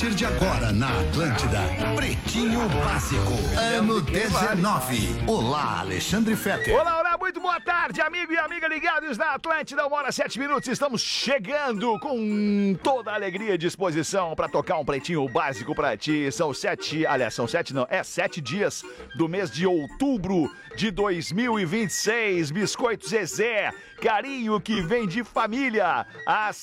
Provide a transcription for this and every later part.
De agora na Atlântida, Pretinho Básico, ano 19. Olá, Alexandre Fetter. Olá, muito boa tarde, amigo e amiga ligados na Atlântida, 1h07, estamos chegando com toda a alegria e disposição para tocar um Pretinho Básico para ti. São 7 dias do mês de outubro de 2026. Biscoito Zezé, carinho que vem de família há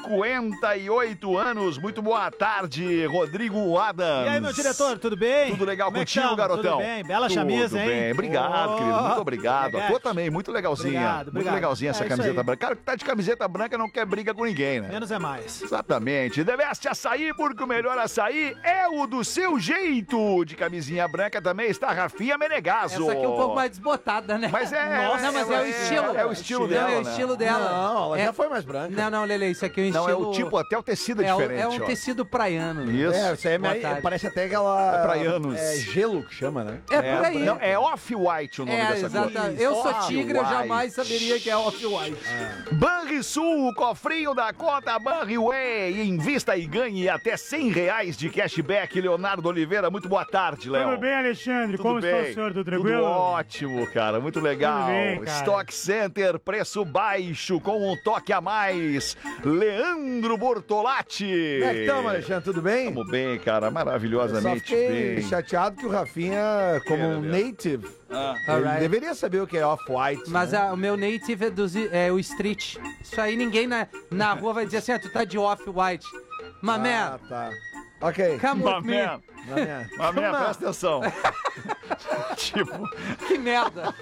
58 anos. Muito boa tarde, Rodrigo Adams. E aí, meu diretor, tudo bem? Tudo legal Como contigo, Tudo garotão? bem, bela camisa, hein? Tudo bem, obrigado, querido, muito obrigado. A tua também, muito legalzinha. Obrigado. Muito legalzinha essa camiseta aí. branca. Cara que tá de camiseta branca não quer briga com ninguém, né? Menos é mais. Exatamente. Deveste açaí, porque o melhor açaí é o do seu jeito. De camisinha branca também está a Rafinha Menegaso. Essa aqui é um pouco mais desbotada, né? Mas é... Nossa, não, mas é o estilo. É o estilo dela, Não, é o né? estilo dela. Não, ela já foi mais branca. Não, Lele, isso aqui é um estilo... Não, é o tipo, até o tecido é diferente, É um ó. tecido praiano. Isso. Isso aí parece até aquela... É praianos. É gelo que chama, né? É por aí. Não, é off-white o nome dessa cor. Exatamente. Eu sou tigre, eu Off-white. jamais saberia que é off-white. Banrisul, o cofrinho da conta Banriway. Invista e ganhe até R$100 de cashback. Leonardo Oliveira, muito boa tarde, Léo. Tudo bem, Alexandre? Tudo Como bem. está o senhor? Tudo tranquilo? Tudo ótimo, cara. Muito legal. Tudo bem, cara. Stock Center, preço baixo, com um toque a mais. Leandro Bortolatti. Como é que estamos, Alexandre? Tudo bem? Tamo bem, cara. Eu só Maravilhosamente fiquei bem. chateado que o Rafinha, como um native, ele Alright. deveria saber o que é off-white. Mas né? o meu native é o street. Isso aí ninguém na rua vai dizer assim, tu tá de off-white. My man, tá. Ok. come with me. Mamé, Come on. presta atenção. Tipo... Que merda.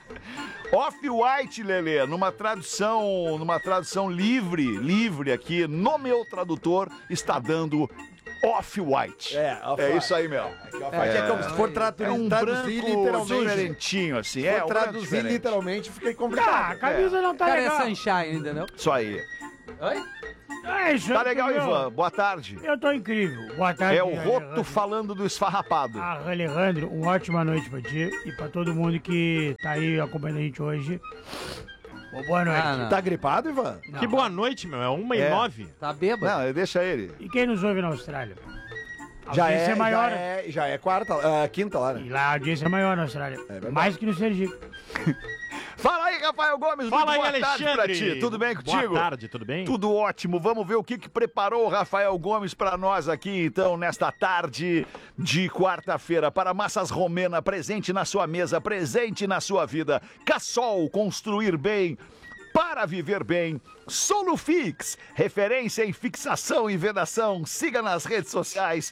Off-white, Lelê, numa tradução livre aqui, no meu tradutor, está dando off-white. off-white. Isso aí, meu. Off-white é como se for traduzir branco literalmente. diferentinho, assim. Se É, for um branco traduzir diferente. literalmente, fica Ah, a complicado. camisa não tá Cara, é legal. sunshine, entendeu? Isso aí. Oi? Tá legal, Ivan. Boa tarde. Eu tô incrível. Boa tarde. É o Roto Alejandro. falando do esfarrapado. Alejandro, uma ótima noite pra ti e pra todo mundo que tá aí acompanhando a gente hoje. Boa noite. não. Tá gripado, Ivan? Não. Que boa noite, meu. É 1h09. Tá bêbado? Não, deixa ele. E quem nos ouve na Austrália? A Já audiência é, maior. já é quarta, quinta lá, né? E lá a audiência é maior na Austrália. verdade. Mais que no Sergipe. Fala aí, Rafael Gomes. Fala aí, muito boa tarde pra Alexandre. ti. Tudo bem contigo? Boa tarde, tudo bem? Tudo ótimo. Vamos ver o que preparou o Rafael Gomes para nós aqui, então, nesta tarde de quarta-feira. Para Massas Romena, presente na sua mesa, presente na sua vida. Cassol, construir bem. Para viver bem, Solufix, referência em fixação e vedação. Siga nas redes sociais,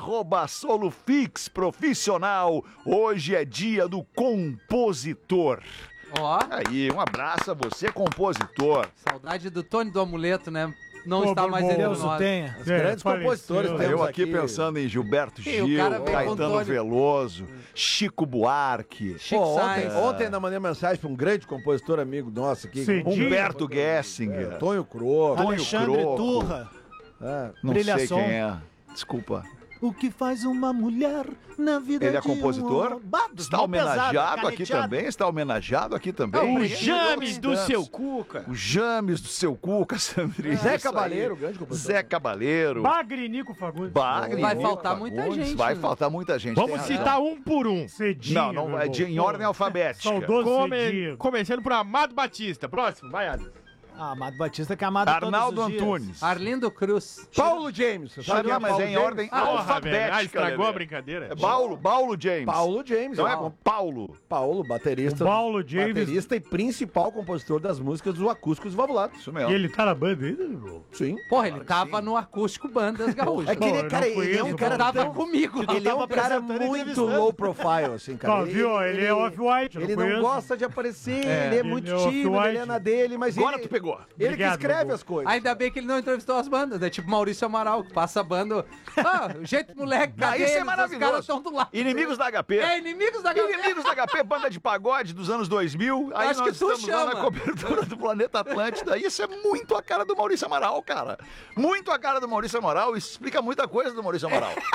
@Solufix Profissional. Hoje é dia do compositor. Ó, Aí, um abraço a você, compositor. saudade do Tony do Amuleto, né? Não Pô, está mais bom, entre Deus o nós. tenha. Os É, grandes faleceu. compositores temos Eu aqui pensando em Gilberto Sim, o Gil, cara veio com Caetano Tony. Veloso, Chico Buarque, Chico Pô, Sainz. ontem ainda mandei mensagem pra um grande compositor amigo nosso aqui. Sim. Humberto Gessinger, Tonho Croco. Tonho Alexandre Croco. Turra. É. não Brilhação. sei quem é, desculpa. O que faz uma mulher na vida Ele é de um compositor? homem? Bah, Está mó homenageado pesada, aqui caneteado. também? Está homenageado aqui também? O Obrigado. James do Tantos. seu Cuca. O James do seu Cuca, Sandrinho. Zé Isso aí. Cabaleiro, grande compositor. Zé Cabaleiro. Bagre Nico Fagundes. Bagre, Vai Nico faltar muita Fagundes. gente, Vai né? faltar muita gente. Vamos tem razão. citar um por um. Cedinho. Não, meu é em irmão. ordem alfabética. Saudoso Cedinho. Começando por Amado Batista. Próximo, vai, Adams. Ah, Amado Batista que é amado Arnaldo todos os dias. Antunes. Arlindo Cruz. Paulo James. Você sabe quem Não, mas Paulo é em James? ordem Porra, velho. alfabética. Estragou Lelê. a brincadeira. É Paulo James. Paulo James. Não é Paulo. Paulo. Paulo, baterista. O Paulo James. Baterista e principal compositor das músicas do Acústicos Valvulados. Isso E mesmo. ele tá na banda ainda, meu irmão? Sim. Porra, ele tava no acústico Bandas Gaúchas. É que ele, eu cara, não conheço, ele é um pô. cara Tava tão... comigo. Ele é um tava cara apresentando e muito entrevistando. low profile, assim, cara. Ó, viu? Ele é off-white, eu não Ele não conheço. gosta de aparecer, ele é muito Ele é tímido, off-white. ele é na dele, mas Agora ele... tu pegou. Ele Obrigado, que escreve meu as coisas. Ainda bem que ele não entrevistou as bandas, né? Tipo Maurício Amaral, que passa a banda. Ah, o jeito moleque, Ah, cadê isso é eles? Os maravilhoso. caras estão do lado. Inimigos da HP. É, inimigos da galera. Inimigos da HP, banda de pagode dos anos 2000. Aí Acho nós que tu estamos lá na chama. cobertura do Planeta Atlântida. Isso é muito a cara do Maurício Amaral, cara. Muito a cara do Maurício Amaral. Isso explica muita coisa do Maurício Amaral.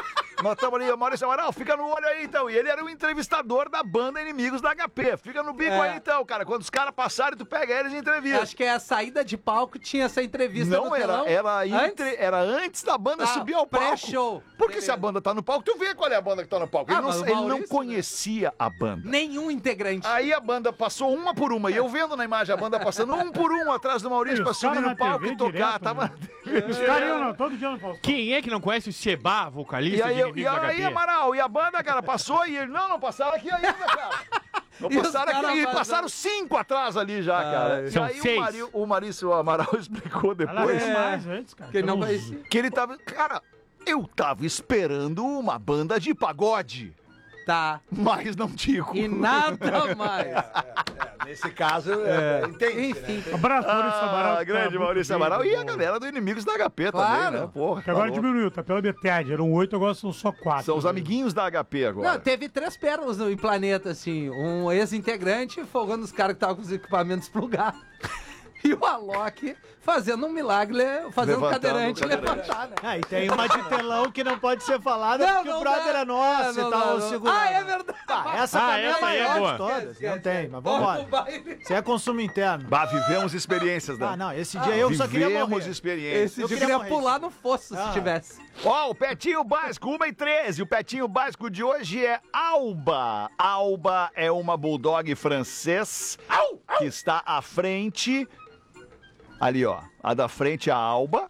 Nós estamos ali, Maurício Amaral, fica no olho aí então. E ele era o entrevistador da banda Inimigos da HP. Fica no bico aí então, cara. Quando os caras passarem, tu pega eles e entrevista. Acho que é a saída de palco, tinha essa entrevista Não, no telão. era antes da banda subir ao palco. Pré-show. Porque se a banda tá no palco, tu vê qual é a banda que tá no palco. Ele, mas o ele não Maurício, conhecia a banda. Nenhum integrante. Aí a banda passou uma por uma. E eu vendo na imagem a banda passando um por um atrás do Maurício E pra os subir caras no na palco TV e tocar. direto, Tava... Os caras iam todo dia no Faustão. Quem é que não conhece o Seba, E vocalista aí, de e Inimigos da aí, HP? Amaral, e a banda, cara, passou e ele, não passaram aqui ainda, cara. Não E os passaram caras aqui, passando. passaram 5 atrás ali já, cara. E São aí 6. o Maurício Amaral explicou Ela depois veio mais antes, cara. Que ele não Então, conhecia. que ele tava, cara, eu tava esperando uma banda de pagode, Tá. mas não digo. E nada mais. Nesse caso, entende. Enfim. Abraço, Maurício Amaral. que tá grande muito Maurício bem, Amaral e a bom. galera do Inimigos da HP Claro. também, né? Porra, Que agora tá louco. diminuiu, tá pela metade. Eram 8, agora são só 4. São os amiguinhos da HP agora. Não, teve 3 pérolas no planeta, assim. Um ex-integrante folgando os caras que estavam com os equipamentos plugados. E o Alok fazendo um milagre, fazendo o Levantando cadeirante o cadeirante. levantar, né? Ah, e tem uma de telão que não pode ser falada porque o brother dá. é nosso Não, e tal, não. segurando. Ah, é verdade. Essa Ah, também é a essa aí é maior boa. de todas. Esquece, Não tem, mas Vamos vambora. pro baile. Isso é consumo interno. Bah, vivemos experiências, né? Ah, não, esse dia eu só queria Vivemos morrer. experiências. Esse Eu dia queria queria morrer. pular no fosso se tivesse. Ó, o Petinho Básico, 1h13. O Petinho Básico de hoje é Alba. Alba é uma bulldog francês que está à frente. Ali, ó. A da frente é a Alba,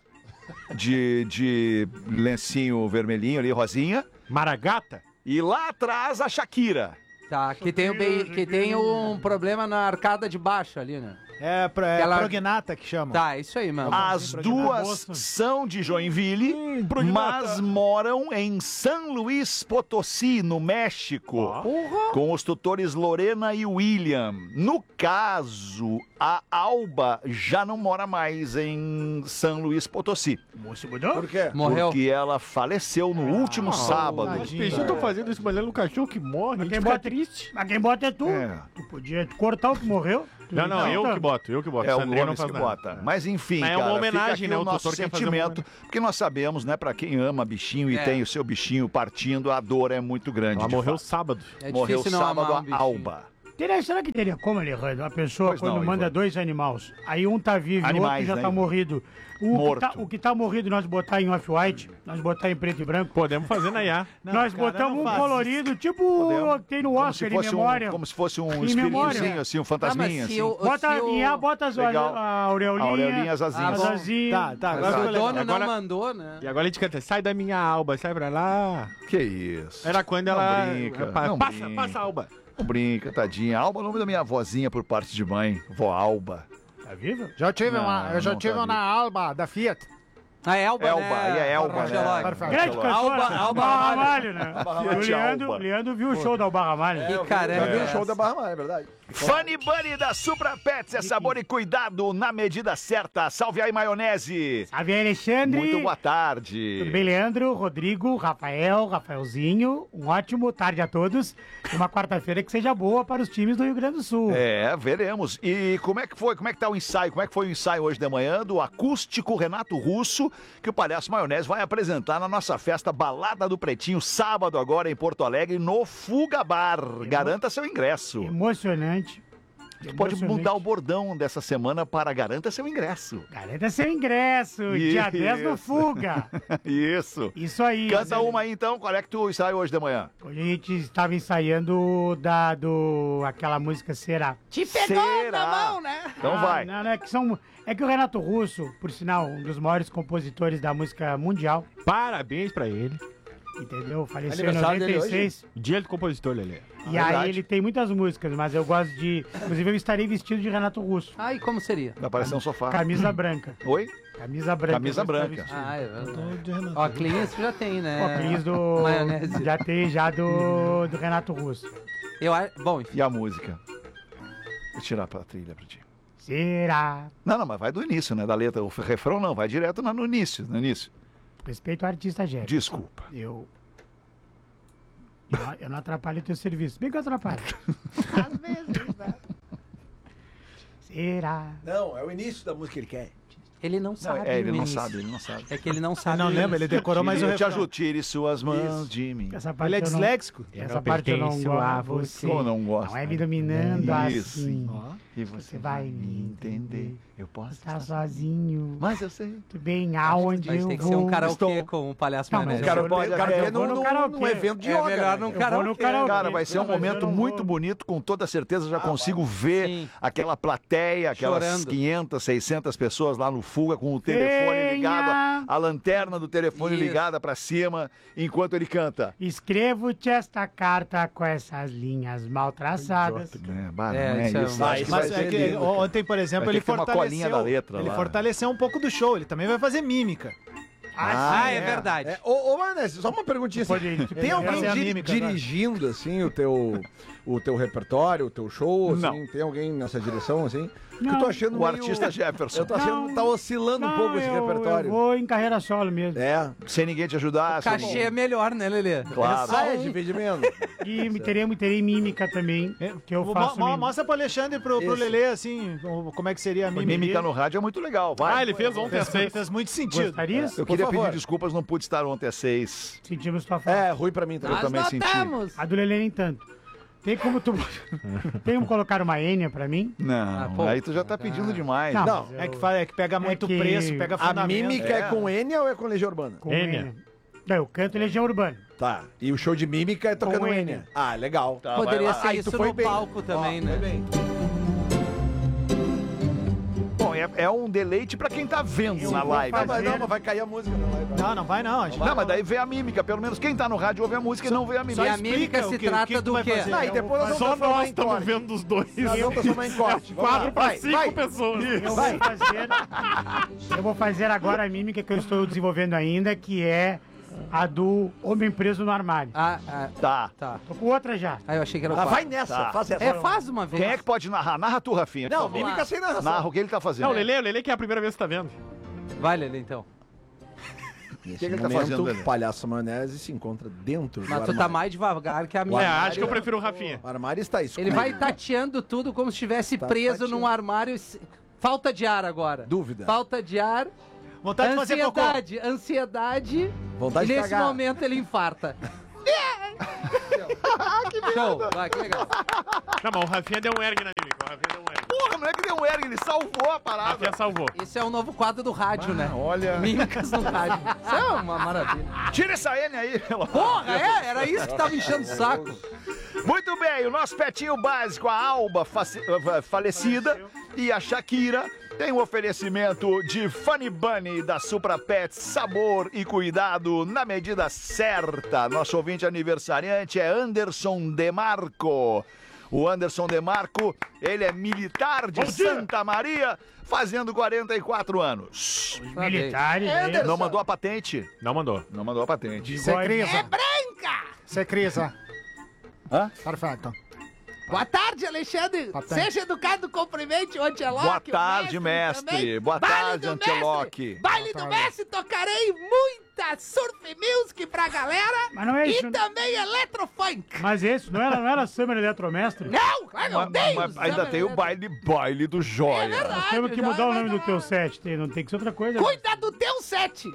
de lencinho vermelhinho ali, rosinha. Maragata? E lá atrás a Shakira. Tá, que tem um problema na arcada de baixo ali, né? É Ela- prognata que chama. Tá, isso aí, mano. As duas são de Joinville, mas moram em San Luis Potosí, no México, com os tutores Lorena e William. No caso, a Alba já não mora mais em San Luis Potosí, Moço mudou? Por quê? Morreu. porque ela faleceu no último sábado. tadinho. Vocês estão fazendo isso olhando no cachorro que morre, a Mas gente quem fica bota, triste. mas quem bota é tu. É. Tu podia cortar o que morreu. Tu Não, tá eu que botando. boto, eu que boto. É o Sandrinha Gomes não que faz nada. bota. Mas enfim, Mas é cara, uma fica homenagem, aqui né? o O nosso tutor quer fazer uma sentimento, porque nós sabemos, né, pra quem ama bichinho e É. tem o seu bichinho partindo, a dor é muito grande. Ela de morreu fato. sábado. É Morreu difícil não sábado amar um a bichinho. Alba. Será que teria como, Alejandro? Uma pessoa, Pois quando não, manda Ivan. 2 animais, aí um tá vivo e o Animais, outro já né, tá Ivan? morrido. Morto. O que tá morrido nós botar em off-white, nós botar em preto e branco. Podemos fazer na IA. Não, nós cara, botamos não um faz colorido, tipo Podemos. o que tem no Como Oscar, se em fosse memória. como se fosse um Em memória. espiritinho, assim, um fantasminha, se assim. o- Bota se o- em A, bota Legal. a aureolinha. A aureolinha, as asinhas. As asinhas. Tá, Mas agora o ficou legal. dono Agora- não mandou, né? E agora a gente canta, sai da minha Alba, sai pra lá. Que isso. Era quando Não ela... brinca, Pa- não passa, brinca. passa, Alba. Não brinca, tadinha. Alba é o nome da minha avózinha por parte de mãe. Vó Alba. Tá viva? Já tive Não, uma, eu já não tive tá na Alba, da Fiat. A Elba, Elba, né? aí é Elba, Marcelotti. né? Perfeito. Grande cantora. Alba Ramalho, né? Ramalho. O Leandro viu o show da Alba Ramalho. Que caramba. Já vi é o show essa? da Barra Mar, é verdade. Funny Bunny da Supra Pets é sabor e cuidado na medida certa. Salve aí, maionese. Salve aí, Alexandre. Muito boa tarde. Tudo bem, Leandro, Rodrigo, Rafaelzinho. Um ótimo tarde a todos. E uma quarta-feira que seja boa para os times do Rio Grande do Sul. É, veremos. E como é que foi? Como é que tá o ensaio? Como é que foi o ensaio hoje de manhã do acústico Renato Russo, que o Palhaço Maionese vai apresentar na nossa festa Balada do Pretinho, sábado agora em Porto Alegre, no Fuga Bar. Garanta seu ingresso. Emocionante. Pode mudar o bordão dessa semana para garanta seu ingresso. Garanta seu ingresso. Dia 10 no Isso. Fuga. Isso. Isso aí. Canta uma aí então, qual é que tu ensaio hoje de manhã? Hoje a gente estava ensaiando aquela música Será. Te pegou Será? na mão, né? Então vai. Não, é que o Renato Russo, por sinal, um dos maiores compositores da música mundial, Parabéns pra ele. entendeu? Faleceu em Aniversário dele 96. Dia do compositor, Lelê. E aí ele tem muitas músicas, mas eu gosto de... Inclusive eu estarei vestido de Renato Russo. Ah, e como seria? Vai aparecer um sofá. Camisa branca. Oi? Camisa branca. Camisa eu vou estar branca. vestido. Ah, é verdade. Ó, Cleans já tem, né? Ó, Cris do... Maionese. Já tem, já do Renato Russo. Bom, enfim. E a música? Vou tirar a trilha pra ti. Será? Não, mas vai do início, né? Da letra. O refrão não, vai direto no início. No início. Respeito ao artista Jefferson. Desculpa. Eu não atrapalho o teu serviço. Bem que eu atrapalho. Às vezes, né? Será? Não, é o início da música que ele quer. Ele não sabe. Ele não Vinícius. sabe, ele não sabe. É que ele não sabe. Não lembra, ele decorou mais o Eu te refrão. ajudo, tire suas mãos de mim. Essa parte Ele é eu não- disléxico? Essa parte eu não pertenço gosto. a você. Ou não gosta. Não é me dominando Isso. assim. E você Você vai vai me entender. Eu posso Tá estar... sozinho. Mas eu sei. Muito bem, aonde Mas eu tem que ser um vou. karaokê com o palhaço Não, mas maionese. eu Cara, vou- o cara eu quer vou no karaokê. num evento de É yoga. melhor né? num Eu vou karaokê. no karaokê. Cara, vai ser um Mas eu momento não muito vou. bonito, com toda certeza já consigo ver Sim. aquela plateia, aquelas Chorando. 500, 600 pessoas lá no Fuga com o telefone ligado, a lanterna do telefone Isso. ligada pra cima, enquanto ele canta. Escrevo-te esta carta com essas linhas mal traçadas. Não É, é isso é isso. um- Acho que Mas vai é ser que ontem, por exemplo, Vai ter ele que ter uma colinha fortaleceu. da letra Ele lá. fortaleceu um pouco do show. Ele também vai fazer mímica. Ah, é verdade. É, ô, Maionese, só uma perguntinha assim. Pode- Tem alguém Essa é a mímica, dirigindo, assim, o teu repertório, o teu show, assim? Não. Tem alguém nessa direção, assim? Porque Não. eu tô achando O meio... artista Jefferson. Eu tô achando que tá oscilando um pouco esse repertório. Eu vou em carreira solo mesmo. É. Sem ninguém te ajudar. O cachê é melhor, né, Lelê? Claro. Ah, é, divide menos. E terei mímica também, que eu faço mímica. Mostra pro Alexandre e pro Isso. Lelê, assim, como é que seria a mímica. Mímica no rádio é muito legal. Vai. ele fez ontem às 6. Fez muito sentido. Gostaria? Eu Por queria favor. pedir desculpas, não pude estar ontem às 6. Sentimos tua falta. É, ruim pra mim também. Eu também senti. A do Lelê nem tanto. Tem como tu... Tem como colocar uma Enya pra mim? Não, pô. aí tu já tá pedindo demais. Não, Não, mas É que pega muito que preço, pega A fundamento. mímica é com Enya ou é com Legião Urbana? Com Enya. Enya. Não, eu canto Legião Urbana. Tá. E o show de mímica é tocando Com Enya. Enya. Ah, legal. Tá, Poderia vai lá. ser Aí tu isso foi no bem. palco também, Ó, né? foi bem. Bom, é um deleite pra quem tá vendo na live. Não, mas vai cair a música na live. Não vai não. A gente Não, mas daí vê a mímica. Pelo menos quem tá no rádio ouve a música e não vê a E mímica. a mímica explica se o que trata tu do vai quê? fazer. Não, e depois nós vamos Só nós transformar em estamos corte. vendo os dois. Nós vamos transformar em corte. Vamos lá. 4 para 5 vai. pessoas. Eu vou fazer agora a mímica que eu estou desenvolvendo ainda, que é a do homem preso no armário. Tá. Tá. Tô com outra já. Aí eu achei que era o Ah, quarto. vai nessa, Tá. faz essa. Faz uma vez. Quem é que pode narrar? Narra tu, Rafinha. Não, por favor. mímica sem narração. Narra o que ele tá fazendo. Não, o Lelê que é a primeira vez que tá vendo. Vai, Lelê, então. Nesse que ele tá momento, fazendo, Lelê? o palhaço maionese se encontra dentro do Mas tu armário. tá mais devagar que a minha. Acho que eu prefiro o Rafinha. O armário está escuro. Ele vai tateando tudo como se estivesse Tá preso tateando. num armário. Falta de ar agora. Dúvida. Falta de ar. Vontade de fazer cocô. Ansiedade. Vontade e de nesse cagar. momento ele infarta. Show, vai, que legal. Não, mas o Rafinha deu um erg na mímica. O Rafinha deu um erg. Porra, não é que deu um erro, ele salvou a O parada. Rafinha salvou. Esse é o novo quadro do rádio, né? Olha. Mímicas no rádio. Isso é uma maravilha. Tira essa N aí, pelo Porra, era isso que tava enchendo o saco. Muito bem, o nosso petinho básico, a Alba falecida e a Shakira tem um oferecimento de Funny Bunny da Supra Pets, sabor e cuidado na medida certa. Nosso ouvinte aniversariante é Anderson Demarco. O Anderson Demarco, ele é militar de Santa Maria, fazendo 44 anos. Militares. Não mandou a patente? Não mandou. Não mandou a patente. É branca! Você crisa. Hã? Perfeito. Boa tarde, Alexandre. Seja educado, cumprimente o Anteloque. Boa tarde, mestre. Boa tarde, Anteloque. Baile do mestre, tocarei muita surf music pra galera. Mas não é isso. E também electrofunk. Mas esse não era Summer Eletromestre? Não, claro, não tem. Mas ainda tem o baile do É Joia. verdade. Temos que já mudar o vai nome do dar teu uma- set. Não tem que ser outra coisa. Cuida do teu set.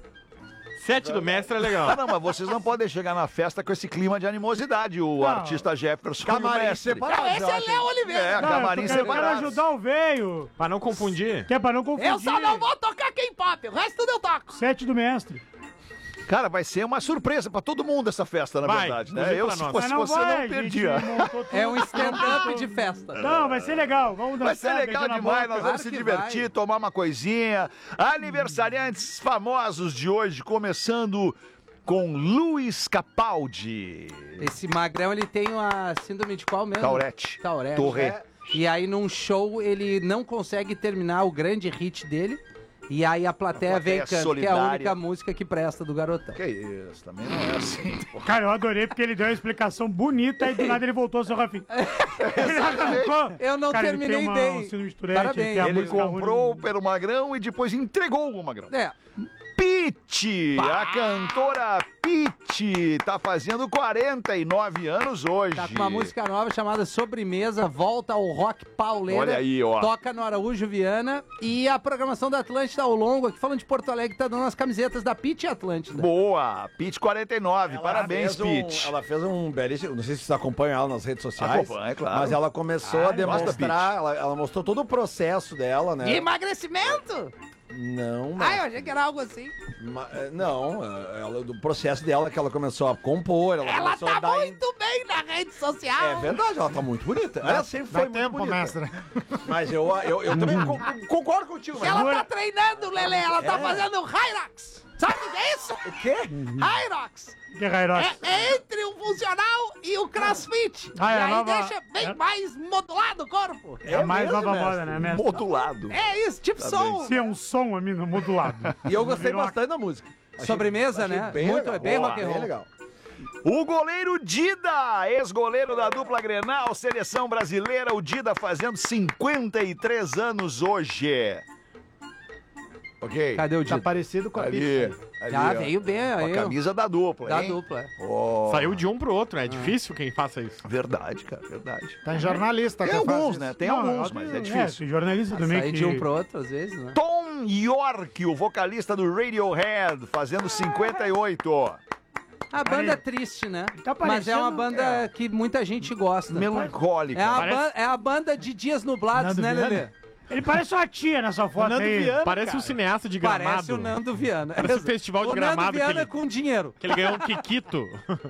7 do mestre é legal. Ah, não, mas vocês não podem chegar na festa com esse clima de animosidade, o artista Jefferson e o Camarim mestre. separado. Não, esse é Léo Oliveira. É, Não, camarim eu quero separado. ajudar o velho. Pra não confundir. Que é pra não confundir. Eu só não vou tocar K-pop, o resto tudo eu toco. Set do mestre. Cara, vai ser uma surpresa pra todo mundo essa festa, na Vai, verdade, né? inclusive Eu, pra se nós. fosse Mas você, vai, não a gente perdia. montou tudo. É um stand-up de festa. Não, vai ser legal. Vamos dançar. Vai ser legal beijando a demais, boca. nós vamos Claro se que divertir, vai. tomar uma coisinha. Aniversariantes famosos de hoje, começando com Luiz Capaldi. Esse magrão, ele tem a síndrome de qual mesmo? Taurete. Taurete. Torre. É. E aí, num show, ele não consegue terminar o grande hit dele. E aí a plateia vem e canta, que é a solidária. única música que presta do garotão. Que isso, também não é assim. Pô. Cara, eu adorei porque ele deu uma explicação bonita e do nada ele voltou ao seu Rafinha. Ele arrancou. Eu não Cara, terminei ele tem bem. síndrome de Tourette, Parabéns. tem a Ele música comprou ruim. pelo Magrão e depois entregou o Magrão. É, Pitty, a cantora Pitty. Pitty tá fazendo 49 anos hoje. Tá com uma música nova chamada Sobremesa, volta ao rock pauleira. Olha aí, ó. Toca no Araújo Viana. E a programação da Atlântida ao longo, aqui falando de Porto Alegre, tá dando as camisetas da Pitty e Atlântida. Boa, Pitty 49, parabéns, Pitty. Ela fez um belíssimo, não sei se vocês acompanham ela nas redes sociais. Acompanha, claro. Mas ela começou a demonstrar, ela mostrou todo o processo dela, né? De emagrecimento? Não, Ai, eu achei que era algo assim. Não, do processo dela que ela começou a compor, ela começou tá a dar... muito bem na rede social. É verdade, ela tá muito bonita. Ela sempre foi muito bonita. mestre. Mas eu também concordo contigo. Mas Ela tá treinando, Lelê. Ela tá fazendo Hyrox. Sabe o que é isso? o quê? Hyrox. Que Rairox. É entre o funcional e o crossfit. Ah, é e a aí nova- deixa bem mais modulado o corpo. É a mais mesmo, nova mestre? moda, né, mestre? Modulado. É isso, tipo som. Se é um som, amigo, modulado. E eu gostei Virou uma- bastante da música. Sobremesa, Achei né? bem Muito, legal. é bem Boa, rock and roll. bem legal. O goleiro Dida, ex-goleiro da dupla Grenal, seleção brasileira, o Dida fazendo 53 anos hoje. Ok. Cadê o Tá Dito? parecido com a Ali, Pitty. ali, Já ó. veio bem Com aí. a camisa da dupla, Da hein? dupla. Ó, Saiu de um pro outro, né? É difícil quem faça isso. Verdade, cara, verdade. Tá em jornalista. Tem que faz alguns, isso. né? Tem Não, alguns, óbvio, mas é difícil. jornalista também Sair que... de um pro outro, às vezes, né? Tom York, o vocalista do Radiohead, fazendo 58. A banda é triste, né? Tá Mas é uma parecendo- banda que muita gente gosta. Melancólica. É a banda de Dias Nublados, Nando né, Viana? Lelê? Ele parece uma tia nessa foto Nando aí. Viana. Parece um cineasta de Gramado. Parece o Nando Viana. Parece o festival de O Gramado Nando Viana que ele- com dinheiro. Que ele ganhou um Kikito.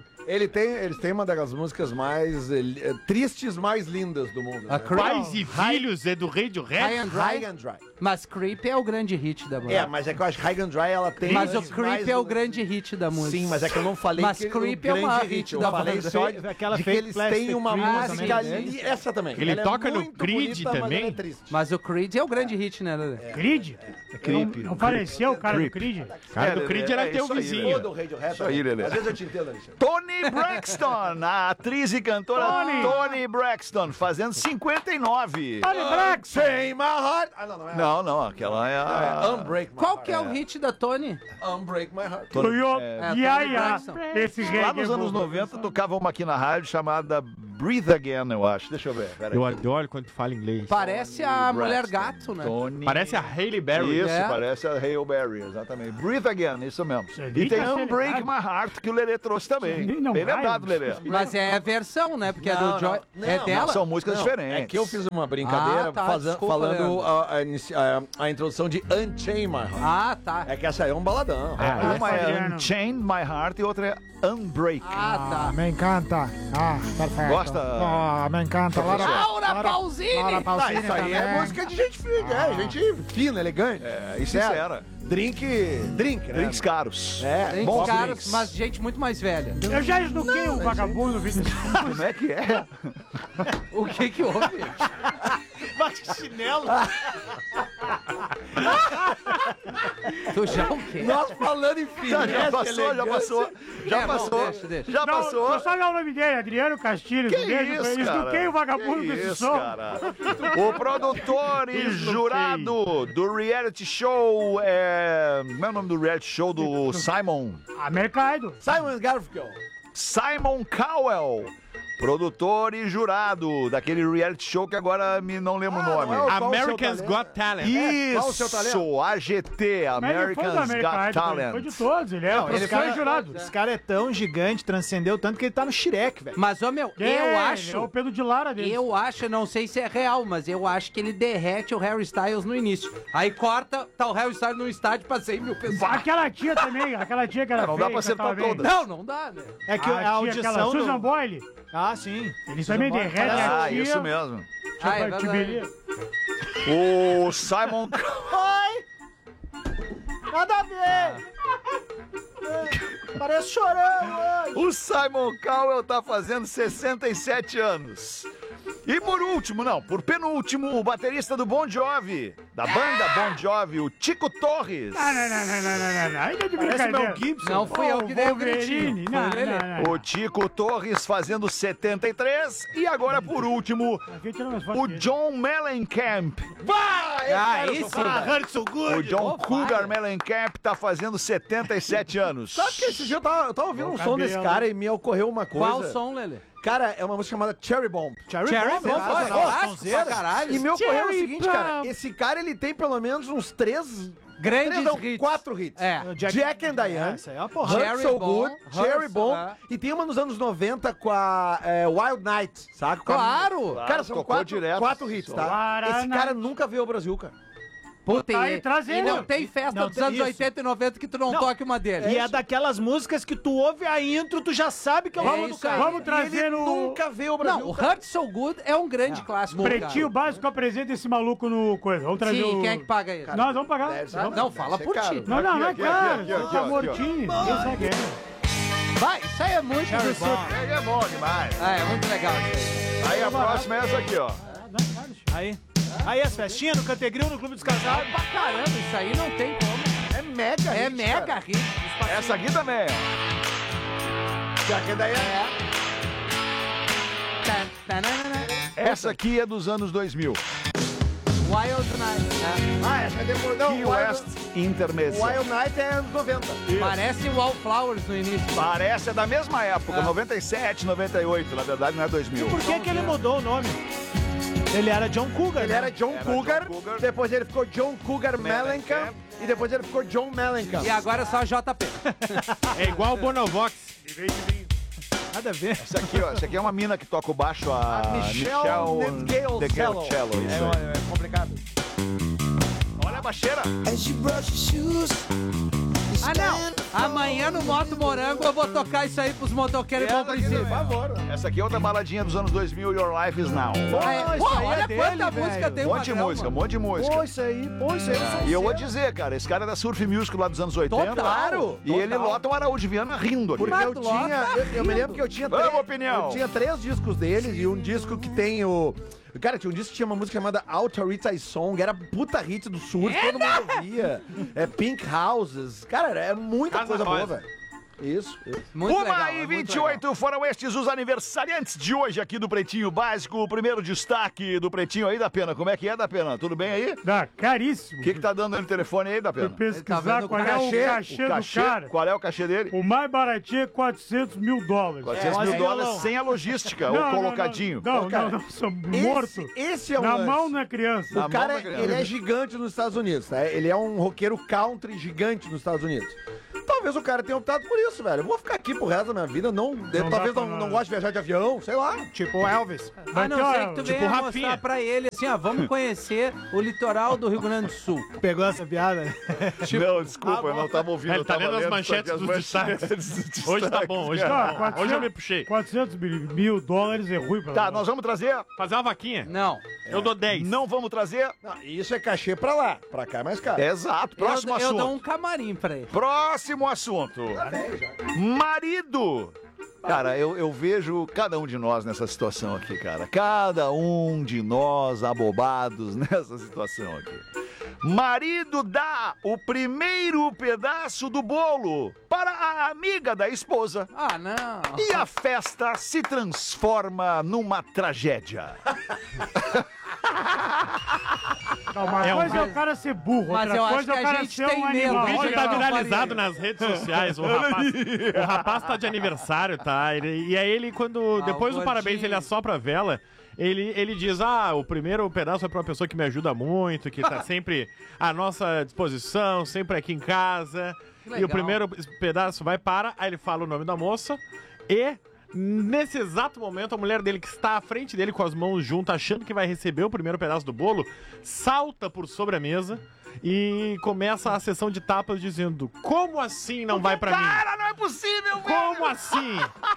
Eles têm uma das músicas mais tristes, mais lindas do mundo. A né? Creep. Pais e filhos é do Radiohead. High and High Dry. and Dry. Mas Creep é o grande hit da banda. É, mas é que eu acho que High and Dry ela tem... Mas o mais Creep é o grande hit da música. Sim, mas é que eu não falei Mas que Creep o é o maior grande hit Eu da falei banda. só Aquela de que Fake eles Plastic têm uma Trees música também, ali, né? essa também. Ele Ela toca é no muito Creed bonita, mas também? ela é triste. Mas o Creed é o grande hit, né, Lelê? Creed? Creep. Não parecia o cara do Creed? Cara do Creed era teu isso aí, vizinho. Lelê. Todo o Radiohead. Isso aí, Lelê. Às vezes eu te entendo, Alexandre. Toni Braxton, a atriz e cantora Toni Braxton, fazendo 59. Tony Braxton! Say my heart. Ah, não é. Não, aquela é a... Unbreak My Qual Heart. que é o hit da Tony? Unbreak My Heart. Do Yo, Tony ia, ia. Braxton. Esse Lá reggae nos anos bom. 90 tocava uma aqui na rádio chamada Breathe Again, eu acho. Deixa eu ver. Pera Eu aí. adoro quando tu fala inglês. Parece a Mulher Braxton. Gato, né? Toni... Parece a Hailey Berry. Isso, É. parece a Hail Berry, exatamente. Breathe Again, isso mesmo. Você E viu tem que é Unbreak seriedade? My Heart, que o Lelê trouxe também. Não Bem vai, lembrado, Lelê. Mas é a versão, né? Porque é Não, do Joy. não. É Não, dela? São músicas Não, diferentes. É que eu fiz uma brincadeira Ah, tá, desculpa, falando Leandro. a introdução de Unchain My Heart. Ah, tá. É que essa aí é um baladão. Uma é Fabiano. Unchained My Heart e outra é Unbreak. Ah, tá. Me encanta. Ah, perfeito. Gosta? Me encanta. Laura Pausini! Laura Pausini Isso aí é também. música de gente fina, gente fina, elegante. É, e sincera. Drink, né? Drinks caros. É, Tem bons caras, drinks. mas gente muito mais velha. Eu já esnuquei um vagabundo no vídeo. Como é que é? O que que houve? Chinelo. Tu já o quê? Nós falando em Já finesse, passou, já passou. Já É, bom, passou. deixa. Já Não, passou. só sabe o nome dele, Adriano Castilho. Que do mesmo, isso, eu cara? esnuquei o vagabundo Que com esse isso, som. cara? O produtor e Esnuquei. jurado do reality show como é o nome do reality show do Simon? Mercado. Simon Garfunkel. Simon Cowell. Produtor e jurado daquele reality show que agora não lembro o nome. não é o- Qual o seu Americans talento? Got Talent. qual o seu talento? Isso, AGT, Mas ele foi do Americans Got Mercado, ele foi Talent. de todos, ele é Não, ele professor foi e jurado. Esse cara é tão gigante, transcendeu tanto que ele tá no Shrek, velho. Mas, ô meu, É, eu ele é o acho. Pedro de Lara dele. Eu acho, não sei se é real, mas eu acho que ele derrete o Harry Styles no início. Aí corta, tá o Harry Styles no estádio pra 100 mil pessoas. Aquela tia também, aquela tia que era Não dá feia, pra acertar cantava bem. todas. Não dá, né? É que a Tia, aquela audição Susan do... Boyle. Ah, sim. Ele também Boyle derrete parece- Ah, tia. isso mesmo. Ah, é Tia verdade. Belia. O Simon Oi! Nada a ver! Parece chorão hoje. O Simon Cowell tá fazendo 67 anos. E por penúltimo, o baterista do Bon Jovi, da banda Bon Jovi, o Tico Torres. Não. Ainda é de brincadeira. Não fui eu que dei o gritinho. Não. O Tico Torres fazendo 73. E agora, por último, o John Mellencamp. Aí sim. O John Cougar Mellencamp tá fazendo 77 anos. Sabe que esse dia eu tava ouvindo um som desse cara e me ocorreu uma coisa. Qual som, Lelê? Cara, é uma música chamada Cherry Bomb. Cherry Bomb, clássico pra caralho. E me ocorreu o seguinte, cara. Esse cara, ele tem pelo menos uns 3... Grandes hits. 4 hits. É. Jack and Diane. Essa aí é uma porrada. Hurt So Good, Cherry Hurt, Bomb. E tem uma nos anos 90 com a Wild Night, sabe? Claro. Cara, são tocou direto. 4 hits, tá? Esse cara nunca veio ao Brasil, cara. Puta, Tá aí, trazendo. e não tem festa dos anos 80 e 90 que tu não toque uma deles. E é daquelas músicas que tu ouve a intro, tu já sabe que é o nome do isso aí. cara. Vamos trazer Ele o nunca veio ao Brasil. Não, o Hurt So Good é um grande clássico. Pretinho cara. Básico apresenta esse maluco no coisa. Vamos trazer Sim, o... quem é que paga ele? Nós vamos pagar. Não, fala por ti. Não é Aqui, caro. aqui, Você aqui, tá aqui, mortinho. Quem segue? Vai, isso aí é muito do sul. É bom demais. É muito legal isso aí. Aí a próxima é essa aqui, ó. Aí as festinhas no Cantegril, no Clube dos Casados. Pra caramba, isso aí não tem como. É mega É hit, mega cara. hit. Essa aqui também, Jack and Diane. Essa aqui é dos anos 2000. Wild Night, né? Ah, essa é depois. Não, Key West Intermezzo. Wild Night é anos 90. Parece Wallflowers no início. Parece, é da mesma época, 97, 98, na verdade não é 2000. Por que ele mudou o nome? Ele era John Cougar. Ele era John Cougar, John Cougar. depois ele ficou John Cougar Mellencamp. Mellencamp e depois ele ficou John Mellencamp. E agora é só JP. É igual o Bonovox. Nada a ver. Essa aqui, ó, essa aqui é uma mina que toca o baixo, a Michelle Nightingale Cello. Cello. Isso aí. É complicado. Olha a baixeira. Ah, não. Amanhã no Moto Morango eu vou tocar isso aí pros motoqueiros e bom princípio. Por favor. Essa aqui é outra baladinha dos anos 2000, Your Life Is Now. Pô, olha dele, quanta velho. música tem Um o monte de Magrão, música, um mano. monte de música. Isso aí, eu E eu vou dizer, cara, esse cara é da Surf Music lá dos anos 80. Total, E ele total. lota o Araújo Viana rindo aqui. Porque eu Mas tinha, lota eu me lembro que eu tinha Vamos, opinião. eu tinha 3 discos deles e um disco que tem o... Cara, tinha um disco que tinha uma música chamada Authority's Song, era puta hit do surf, todo mundo ouvia. É Pink Houses. Cara, é muita Casa coisa boa, Rosa. velho. Isso. Muito legal, 1h28 foram estes os aniversariantes de hoje aqui do Pretinho Básico. O primeiro destaque do Pretinho aí, da Pena. Como é que é, da Pena? Tudo bem aí? Dá caríssimo. O que tá dando aí no telefone aí, da Fui Pena? pesquisar Tá vendo qual o é o cachê? cachê do cara. Qual é o cachê dele? O mais baratinho é $400 mil. 400 mil dólares sem a logística, ou colocadinho. Não, sou morto. Esse é o Na lance. mão na criança. Na O cara, mão da criança. ele é gigante nos Estados Unidos, tá? Ele é um roqueiro country gigante nos Estados Unidos. Talvez o cara tenha optado por isso, velho. Eu vou ficar aqui pro resto da minha vida, talvez dá pra não goste de viajar de avião, sei lá. Tipo Elvis. A não Aqui, ó, ser que tu tipo venha Rafinha. mostrar pra ele assim, ó, vamos conhecer o litoral do Rio Grande do Sul. Pegou essa piada? Não, desculpa, eu não tava ouvindo. Ele eu tá tava lendo as lendo manchetes as dos manchetes. Hoje tá bom, hoje tá bom. Hoje eu me puxei. $400 mil é ruim pra Tá, nós. nós vamos trazer? Fazer uma vaquinha? Não. Eu dou 10. Não vamos trazer? Não, isso é cachê pra lá, pra cá é mais caro. Exato, próximo eu assunto. dou um camarim pra ele. Próximo assunto. Marido. Cara, eu vejo cada um de nós nessa situação aqui, cara. Cada um de nós abobados nessa situação aqui. Marido dá o primeiro pedaço do bolo para a amiga da esposa. Ah, não. E a festa se transforma numa tragédia. Não, uma coisa é o cara ser burro, Mas eu outra acho coisa é que o a cara gente ser tem um medo. animal. O vídeo Olha, tá não, viralizado faria. nas redes sociais. O rapaz tá de aniversário, tá? E aí ele, depois do gordinho. parabéns, ele assopra a vela. Ele diz, o primeiro pedaço é pra uma pessoa que me ajuda muito, que tá sempre à nossa disposição, sempre aqui em casa. E legal. o primeiro pedaço vai para, aí ele fala o nome da moça e... Nesse exato momento, a mulher dele, que está à frente dele com as mãos juntas, achando que vai receber o primeiro pedaço do bolo, salta por sobre a mesa e começa a sessão de tapas dizendo: como assim não vai pra mim? Cara, não é possível, velho! Como assim?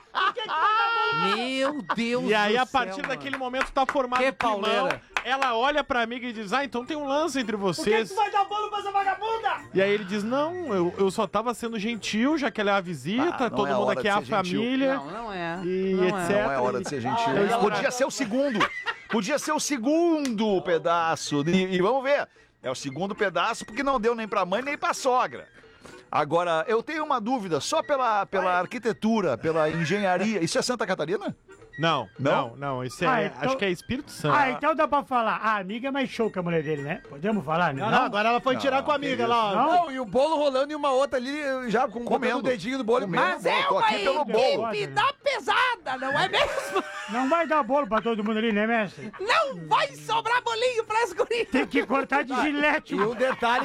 Meu Deus E aí, do a partir céu, daquele momento, tá formado Que um climão. pauleira. Ela olha pra amiga e diz: então tem um lance entre vocês. vai dar bolo pra essa vagabunda? E aí ele diz: não, eu só tava sendo gentil, já que ela é a visita, não todo é mundo hora aqui de é a ser gentil. família. Não é. E Não é. etc. Não é hora de ser gentil. Então, Podia ser o segundo. Podia ser o segundo pedaço. E vamos ver. É o segundo pedaço porque não deu nem pra mãe nem pra sogra. Agora, eu tenho uma dúvida, só pela arquitetura, pela engenharia. Isso é Santa Catarina? Não. Isso é. então- Acho que é Espírito Santo. Então dá pra falar. A amiga é mais show que a mulher dele, né? Podemos falar, né? Não, agora ela foi tirar com a amiga lá, ó. Não? Não, e o bolo rolando e uma outra ali, já com Comendo. o dedinho do bolo. Mas é tô aqui pelo bolo. da pesada, não é mesmo? Não vai dar bolo pra todo mundo ali, né, mestre? Não vai sobrar bolinho pras gurias. Tem que cortar de gilete. E um detalhe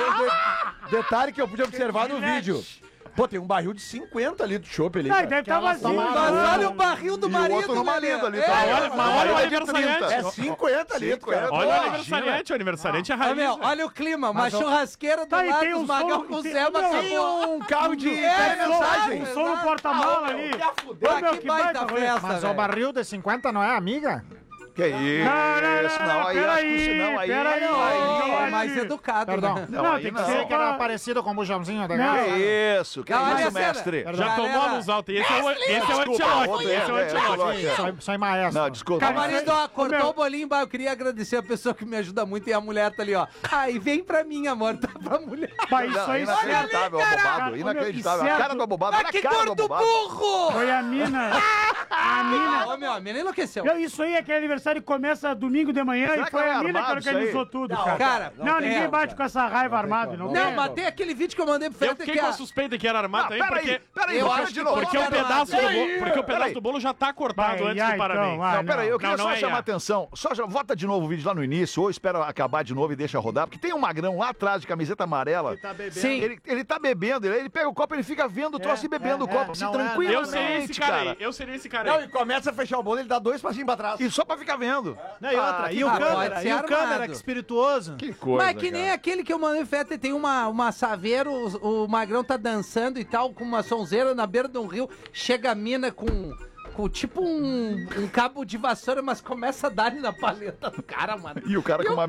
que eu pude observar no vídeo. Pô, tem um barril de 50 litros de chopp ali. Não, cara. deve estar vazio. Mas olha o barril do E o marido, outro no marido ali. É, Tá? olha o Aí aniversariante. É 50 litros, cara. Olha o Pô, aniversariante, o aniversariante é Ó, raiz. meu, olha o clima, uma churrasqueira do Tá, e lado tem dos um magão som- com tem- Selma, não, Tem acabou. um carro de É, mensagem. Um som no porta-mala ali. Pô, Ô, meu, que baita rolê. festa, Mas o velho. barril de 50 não é amiga? Que isso? Não, aí acho que peraí, não, aí. peraí. É aí- mais educado, Perdão. né? Não, aí tem que não. ser Sei que era parecido com o bujãozinho da galera. Que isso? Que Não, olha isso, a cena. mestre? Já Galera. tomou a luz alta. Esse é o Desculpa, antilote. outro, Esse é o antilote. Sou maestro. Não, desculpa. Cara, Marido, ó, cortou meu. o bolinho, eu queria agradecer a pessoa que me ajuda muito e a mulher tá ali, ó. Ai, vem pra mim, amor, tá pra mulher. Mas isso Não, aí inacreditável, Olha ali, abobado. cara. Inacreditável. Ô, meu, A cara do abobado. Olha Ah, que a cara do gordo abobado. burro! foi a mina. A mina. Ô, meu, a menina enlouqueceu. Não, isso aí é aquele aniversário que começa domingo de manhã Será e que foi é a mina que armado isso aí? organizou tudo, cara. Cara, Não, ninguém bate com essa raiva armada. Não, Não, tem. mas tem aquele vídeo que eu mandei pro Eu Feta fiquei que com a a... suspeita que era armado aí, porque... Peraí, Eu vamos acho de que novo. Porque o pedaço do bolo, porque o pedaço do bolo já tá cortado Vai, antes ai, do parabéns. então, vai. Não, peraí, eu queria Não, só não é chamar a IA. atenção. Volta de novo o vídeo lá no início, ou espera acabar de novo e deixa rodar, porque tem um magrão lá atrás de camiseta amarela. Sim. Ele tá bebendo, ele pega o copo, ele fica vendo o troço e bebendo o copo, assim, não é, tranquilamente, Eu seria esse cara aí. Eu seria esse cara Não, aí. e começa a fechar o bolo, ele dá 2 passinhos pra trás. E só pra ficar vendo. Não, e outra, e o pode câmera, ser e o armado. câmera, que espirituoso. Que coisa, Mas é que nem aquele que eu mandei Feta, tem uma saveira, o Magrão tá dançando e tal, com uma sonzeira na beira de um rio, chega a mina com tipo um cabo de vassoura, mas começa a dar na paleta do cara, mano. E o cara com uma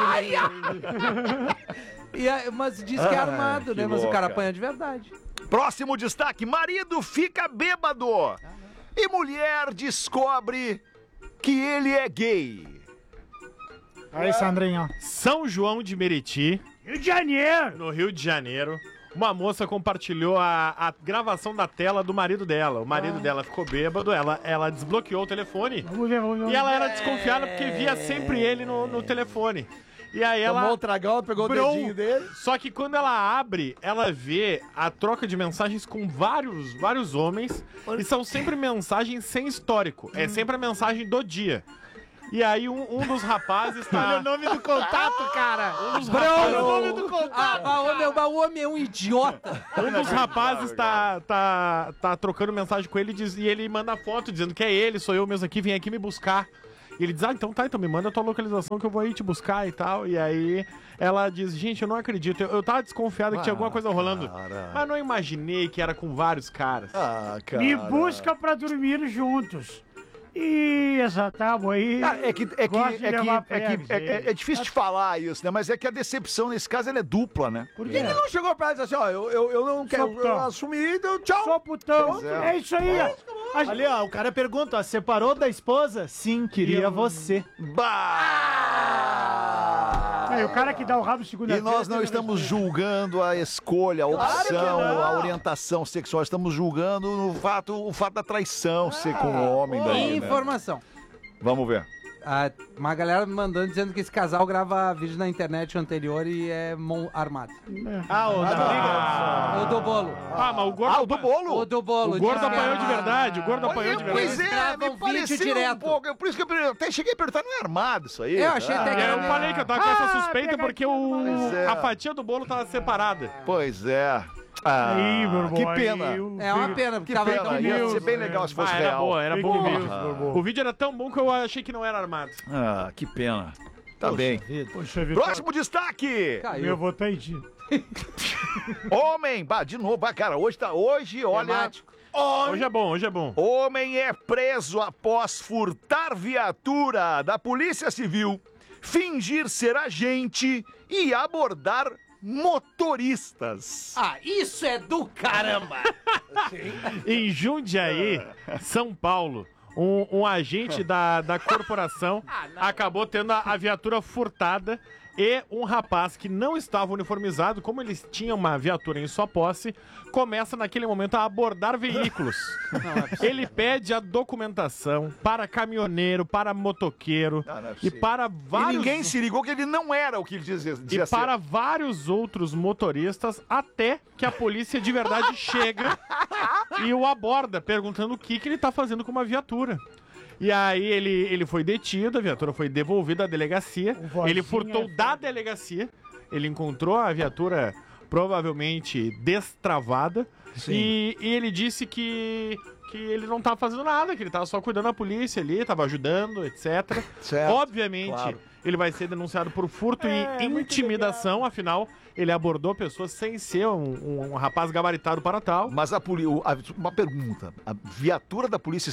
Mas diz que é armado, que né? Mas o louco, cara cara. apanha de verdade. Próximo destaque: marido fica bêbado e mulher descobre que ele é gay. Aí, Sandrinho. São João de Meriti, Rio de Janeiro. no Rio de Janeiro, uma moça compartilhou a gravação da tela do marido dela. O marido dela ficou bêbado, ela desbloqueou o telefone Vamos ver, vamos ver. e ela era desconfiada porque via sempre ele no telefone. E aí Tomou ela... o tragão, pegou o Brou. dedinho dele. Só que quando ela abre, ela vê a troca de mensagens com vários homens e são sempre mensagens sem histórico. É sempre a mensagem do dia. E aí um dos rapazes Olha tá... o nome do contato, cara. Um dos rapazes, o nome do contato. O homem é um idiota. um dos rapazes tá trocando mensagem com ele e ele manda foto dizendo que é ele, sou eu mesmo aqui, vem aqui me buscar. E ele diz, então me manda a tua localização que eu vou aí te buscar e tal. E aí ela diz, gente, eu não acredito, eu tava desconfiada que tinha alguma coisa rolando. Mas não imaginei que era com vários caras. Ah, cara. Me busca pra dormir juntos. E essa tábua aí. Cara, é difícil de falar isso, né? Mas é que a decepção nesse caso ela é dupla, né? Por E quê? ele não chegou pra ela e disse assim, ó, eu não quero putão. assumir, então tchau. Sou putão. Pois é. É isso aí. Ali, ó, o cara pergunta, ó, separou da esposa? Sim, queria você. Bah! Aí, o cara que dá o rabo E segunda-feira. nós não estamos julgando a escolha, a opção, não. a orientação sexual. Estamos julgando o fato da traição ser com o homem daí, né? Informação. Vamos ver. Uma galera me mandando dizendo que esse casal grava vídeo na internet anterior e é armado. Ah, o da briga. O do bolo. Ah, mas o gordo... Ah, o do bolo? O do bolo. O gordo diz que apanhou é de verdade, o gordo apanhou de verdade. Pois é, Gravam me vídeo pareceu direto. um pouco. Por isso que eu até cheguei a perguntar, não é armado isso aí? Eu achei até que Eu era... falei que eu tava com essa suspeita porque Pois é. a fatia do bolo tava separada. Pois é. Ah, Aí, meu irmão, que aí, pena. É uma pena, porque Que tava pena. tão Ia news. ser bem legal se fosse Era real. boa, era bom o Fake vídeo. news, O vídeo era tão bom que eu achei que não era armado. Ah, que pena. Tá bem. Poxa vida. Próximo destaque. Caiu. Meu vou tá em ti. Homem, de novo, cara, hoje, olha... Temático. Hoje é bom, hoje é bom. Homem é preso após furtar viatura da Polícia Civil, fingir ser agente e abordar motoristas. Isso é do caramba! Em Jundiaí, São Paulo, um agente da corporação acabou tendo a viatura furtada e um rapaz que não estava uniformizado, como eles tinham uma viatura em sua posse, começa naquele momento a abordar veículos. Ele pede a documentação para caminhoneiro, para motoqueiro e para vários... E ninguém se ligou que ele não era o que ele dizia E para vários outros motoristas, até que a polícia de verdade chega e o aborda, perguntando o que ele tá fazendo com uma viatura. E aí ele foi detido, a viatura foi devolvida à delegacia, ele furtou da delegacia, ele encontrou a viatura provavelmente destravada e ele disse que ele não tava fazendo nada, que ele tava só cuidando da polícia ali, tava ajudando, etc. Certo, Obviamente, claro. Ele vai ser denunciado por furto e intimidação, afinal, ele abordou pessoas sem ser um rapaz gabaritado para tal. Mas uma pergunta. A viatura da polícia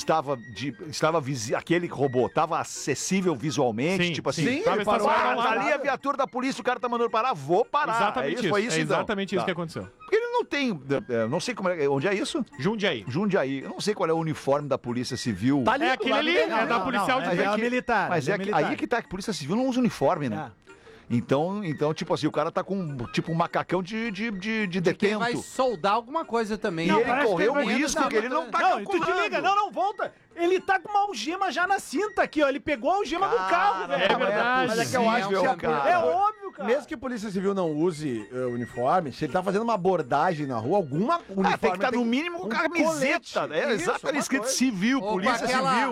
aquele robô, estava acessível visualmente? Sim, tipo assim, sim. Tava estacionado tá ali a viatura da polícia, o cara tá mandando parar, vou parar. Exatamente isso. Foi isso, então? Exatamente isso que aconteceu. Porque ele não tem, não sei como é, onde é isso? Jundiaí. Jundiaí. Eu não sei qual é o uniforme da polícia civil. Tá ali É do aquele lado ali, dele, é da não, policial de Mas é uma militar. Mas é militar. aí que tá, que a polícia civil não usa uniforme, né? Então, tipo assim, o cara tá com tipo um macacão de Quem detento. vai soldar alguma coisa também. E Não, ele parece correu que um ele vai risco entrar que ele não tá Não, e tu te calculando. liga, não, volta. Ele tá com uma algema já na cinta aqui, ó. Ele pegou a algema do carro, velho. É verdade. Mas é que eu acho que Possível, cara. É óbvio, cara. mesmo que a Polícia Civil não use uniforme, se ele tá fazendo uma abordagem na rua, alguma uniforme... Tem que estar no mínimo com camiseta. colete. É exato, ali uma escrito coisa. civil, Ou polícia com civil.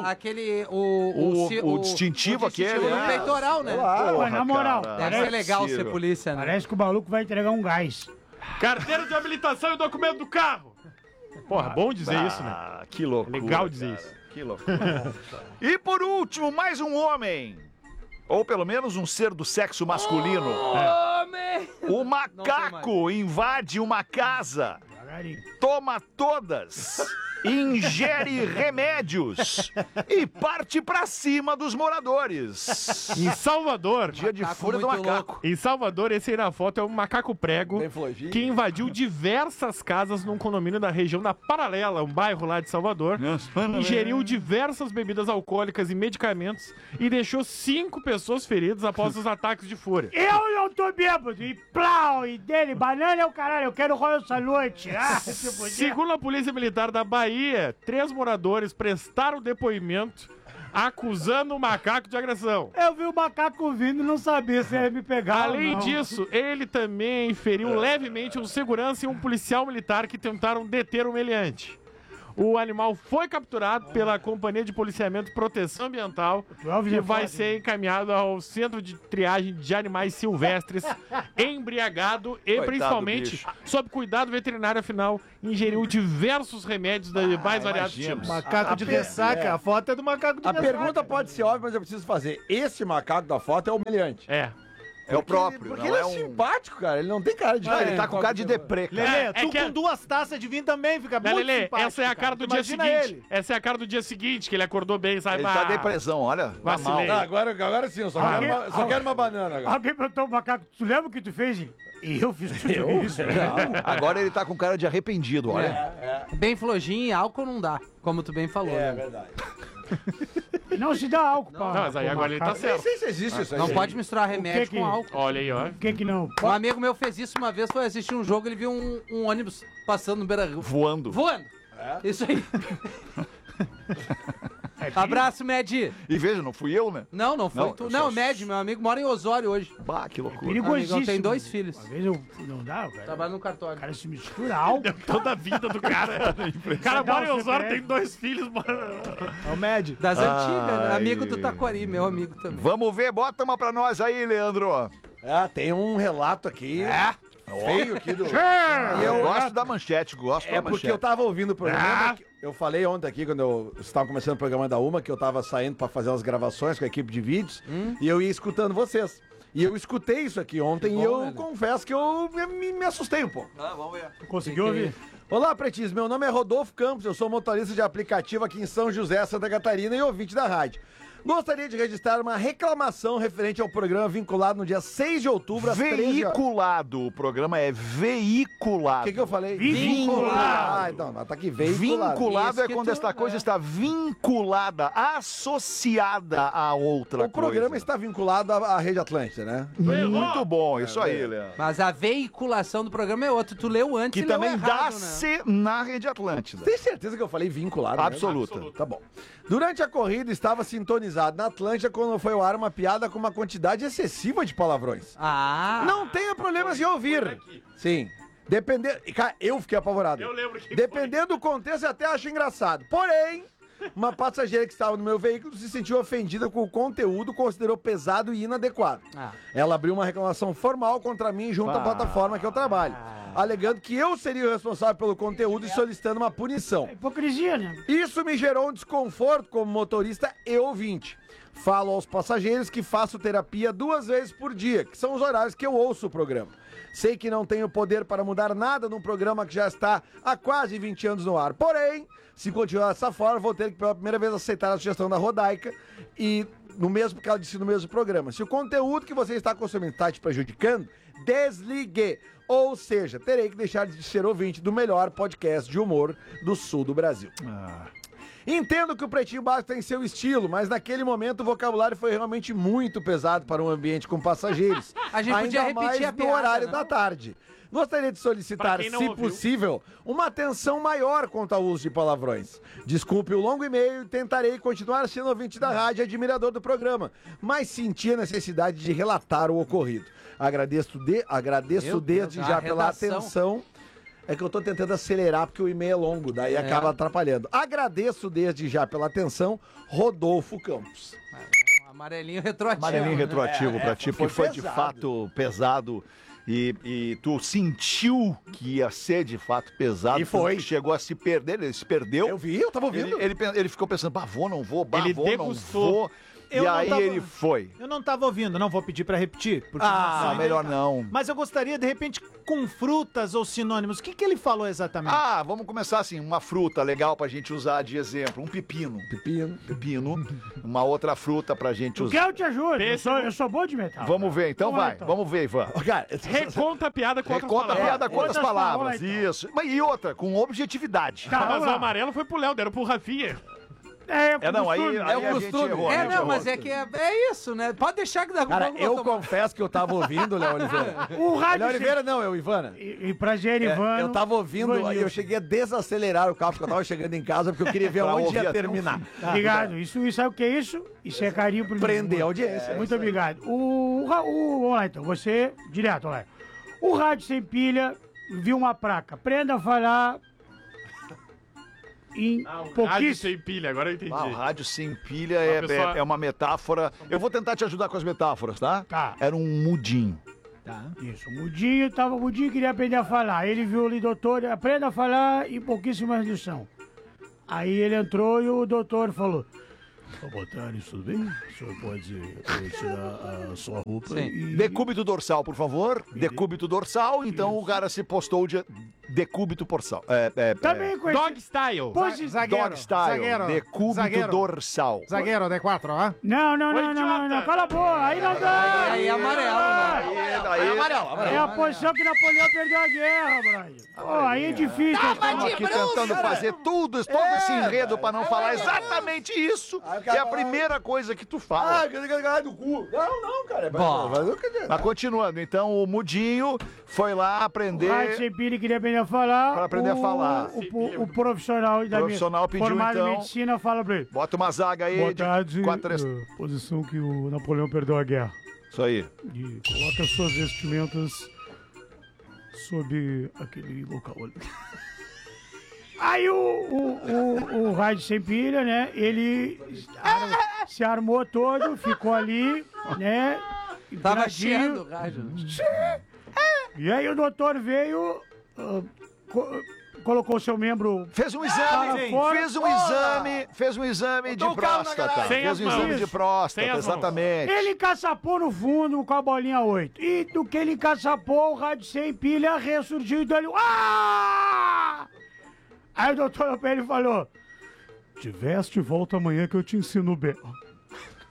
o distintivo aquele, no é. peitoral, né? Claro. Mas na moral, cara. Deve ser legal ser possível. polícia, né? parece que o maluco vai entregar um gás. Carteira de habilitação e documento do carro. Porra, bom dizer isso, né? Ah, que loucura. Legal dizer cara. isso. Que loucura. E por último, mais um homem. Ou pelo menos um ser do sexo masculino. Homem! O macaco invade uma casa, Devagarinho. toma todas, ingere remédios e parte pra cima dos moradores. Em Salvador, Dia de Macaco fúria do muito macaco. em Salvador, esse aí na foto é um macaco prego Bem flojinho. que invadiu diversas casas num condomínio da região da Paralela, um bairro lá de Salvador. Ingeriu diversas bebidas alcoólicas e medicamentos e deixou 5 pessoas feridas após os ataques de fúria. Eu não tô bêbado. E plau, e dele, banana é o caralho. Eu quero royal salute. Ah, se podia. Segundo a Polícia Militar da Bahia, 3 moradores prestaram depoimento acusando o macaco de agressão. Eu vi o macaco vindo e não sabia se ia me pegar ou Além não. disso, ele também feriu levemente um segurança e um policial militar que tentaram deter o meliante. O animal foi capturado pela Companhia de Policiamento e Proteção Ambiental e vai ser encaminhado ao Centro de Triagem de Animais Silvestres, embriagado e, Coitado principalmente, bicho. sob cuidado veterinário, afinal, ingeriu diversos remédios de mais variados imagino. tipos. Macaco de ressaca. A foto é do macaco de A ressaca. pergunta pode ser óbvia, mas eu preciso fazer. Esse macaco da foto é humilhante. É. É o próprio, Porque não ele é é um... simpático, cara. Ele não tem cara de... Ele tá com cara de deprê, cara. Lelê, É tu que com 2 taças de vinho também fica Né, muito Lelê, simpático, essa é a cara do Tu dia imagina seguinte. ele. Essa é a cara do dia seguinte, que ele acordou bem, sabe? Ele tá depressão, olha. Tá mal. Vacilei. Ah, agora sim, eu só, quero uma banana agora. Alguém perguntou o macaco, tu lembra o que tu fez? Eu fiz tudo isso. Agora ele tá com cara de arrependido, olha. Bem flojinho e álcool não dá, como tu bem falou. né? Verdade. Não se dá álcool, Não, mas aí agora ele tá Nem certo. sei se existe isso aí. Não pode misturar remédio que- com álcool. Olha aí, ó. Por que não? Um amigo meu fez isso uma vez, foi assistir um jogo, ele viu um ônibus passando no Beira-Rio. Voando. Voando. Isso aí. Abraço, Med. E veja, não fui eu, né? Não foi Não, tu. eu Não, sou- Med, meu amigo mora em Osório hoje. Bah, que loucura. Perigosíssimo. Amigão tem 2 filhos. Uma vez eu... Não dá, cara. Trabalha no O cartório. cara se mistura álcool. Toda a vida do cara. O cara mora em Osório, tem 2 filhos. É o Med. Das antigas, né? Ai. Amigo do Taquari, meu amigo também. Vamos ver, bota uma pra nós aí, Leandro. Tem um relato aqui. Feio aqui do... Eu gosto da manchete, gosto da É manchete. porque eu tava ouvindo o programa. Eu falei ontem aqui, quando eu estava começando o programa da UMA, que eu tava saindo pra fazer umas gravações com a equipe de vídeos. E eu ia escutando vocês. E eu escutei isso aqui ontem e eu Lelê. confesso que eu me assustei um pouco. Tu conseguiu ouvir? Olá, pretinhos. Meu nome é Rodolfo Campos. Eu sou motorista de aplicativo aqui em São José, Santa Catarina e ouvinte da rádio. Gostaria de registrar uma reclamação referente ao programa vinculado no dia 6 de outubro às 13 horas. Veiculado. O programa é veiculado. O que eu falei? Vinculado. Ah, então, tá aqui, veiculado. Vinculado é Isso que quando tu- esta coisa está vinculada, associada a outra O programa coisa. está vinculado à Rede Atlântida, né? Muito bom, isso aí, Leandro. Mas a veiculação do programa é outra. Tu leu antes Que e leu também errado, né? dá-se na Rede Atlântida. Tem certeza que eu falei vinculado? né? Absoluta. Tá bom. Durante a corrida, estava sintonizado na Atlântida quando foi ao ar uma piada com uma quantidade excessiva de palavrões. Ah. Não tenha problemas em ouvir. Sim. Dependendo. Cara, eu fiquei apavorado. Eu lembro que Dependendo do contexto, eu até acho engraçado. Porém, uma passageira que estava no meu veículo se sentiu ofendida com o conteúdo, considerou pesado e inadequado. Ah. Ela abriu uma reclamação formal contra mim junto à plataforma que eu trabalho, alegando que eu seria o responsável pelo conteúdo e solicitando uma punição. Hipocrisia, né? Isso me gerou um desconforto como motorista e ouvinte. Falo aos passageiros que faço terapia 2 vezes por dia, que são os horários que eu ouço o programa. Sei que não tenho poder para mudar nada num programa que já está há quase 20 anos no ar. Porém, se continuar dessa forma, vou ter que pela primeira vez aceitar a sugestão da Rodaica e no mesmo que ela disse no mesmo programa. Se o conteúdo que você está consumindo está te prejudicando, desligue. Ou seja, terei que deixar de ser ouvinte do melhor podcast de humor do sul do Brasil. Entendo que o Pretinho Básico tem seu estilo, mas naquele momento o vocabulário foi realmente muito pesado para um ambiente com passageiros. A gente podia ainda mais repetir a no piada, horário né? da tarde. Gostaria de solicitar, Pra quem não se ouviu. possível, uma atenção maior quanto ao uso de palavrões. Desculpe o longo e-mail e tentarei continuar sendo ouvinte da rádio e admirador do programa, mas senti a necessidade de relatar o ocorrido. Agradeço Meu desde Deus, já a pela redação. atenção. É que eu tô tentando acelerar porque o e-mail é longo, daí acaba atrapalhando. Agradeço desde já pela atenção, Rodolfo Campos. Amarelinho retroativo. Amarelinho né? retroativo pra ti, porque foi de pesado. fato pesado. E tu sentiu que ia ser de fato pesado. E foi. Tu chegou a se perder, ele se perdeu. Eu vi, eu tava ouvindo. Ele ficou pensando, bah, vou, não vou, bah, Ele vou, não degustou. vou. Eu E não aí tava- ele foi. Eu não tava ouvindo, não vou pedir pra repetir. Porque Ah, não, melhor não. Mas eu gostaria, de repente, com frutas ou sinônimos. O que ele falou exatamente? Ah, vamos começar assim, uma fruta legal pra gente usar de exemplo, um pepino. Pepino. Pepino, uma outra fruta pra gente Tu usar. quer eu te ajudo? Eu sou bom de metal. Vamos ver, então Vamos lá, vai, então. vamos ver, Ivan. Cara, Reconta a piada com outras Conta a palavras. piada com outras outras palavras, palavras, então. isso. Mas e outra, com objetividade. Tá, Mas vamos o lá. amarelo foi pro Léo, deram pro Rafinha. É, não, aí É o a gente costume. errou. É, a gente não, errou. mas é que é isso, né? Pode deixar que dá cara, pouco eu vou tomar. confesso que eu tava ouvindo, Léo Oliveira. O rádio Léo Oliveira não, é o Ivana. E prazer, Ivano. Eu tava ouvindo, Ivanilson. eu cheguei a desacelerar o carro, porque eu tava chegando em casa, porque eu queria ver Pra onde ouvir ia até o terminar. Obrigado. Isso sabe o que é isso? Isso é carinho pro Prender a audiência. Muito obrigado. Vamos lá então, você, direto lá. O rádio sem pilha viu uma placa. Aprenda a falar em Rádio pouquíssimo. sem pilha, agora eu entendi. Ah, o rádio sem pilha pessoa- é uma metáfora. Eu vou tentar te ajudar com as metáforas, tá? Tá. Era um mudinho. Isso, o Mudinho queria aprender a falar. Ele viu ali, doutor, aprenda a falar em pouquíssima redução. Aí ele entrou e o doutor falou: boa tarde, tudo bem? O senhor pode tirar a sua roupa Sim. e... Decúbito dorsal, por favor. Decúbito dorsal. Então o cara se postou de decúbito dorsal. Também com esse... Dog style. Pois- Dog style. Decúbito zagueiro. dorsal. Zagueiro, D4, ó. Não, cala a boca, aí não dá. Aí é amarelo, né? Aí, É a posição que Napoleão perdeu a guerra, Brian. Pô, aí é difícil. estamos aqui tentando fazer todo esse enredo pra não falar exatamente isso. Que é a primeira coisa que tu fala. do cu. Não, cara. Mas continuando, então o Mudinho foi lá aprender. Rádio sem pilha queria aprender a falar. Pra aprender a falar. O profissional da Profissional pediu, formado então- em medicina fala pra ele. Bota uma zaga aí Boa de tarde. 4-3. Posição que o Napoleão perdeu a guerra. Isso aí. E coloca suas vestimentas sob aquele local ali. Aí o rádio sem pilha, né? Ele se armou todo, ficou ali, né? Tava empinadinho. chiando o rádio. E aí o doutor veio, colocou seu membro. Fez um exame, Para fora. fez um exame de Botou o carro na próstata. garagem. Sem Fez as um exame mãos. de próstata, Sem as mãos. exatamente. Ele encaçapou no fundo com a bolinha 8. E do que ele encaçapou, o rádio sem pilha ressurgiu e deu ele. Ah! Aí o doutor olhou pra ele e falou: tiveste volta amanhã que eu te ensino bem.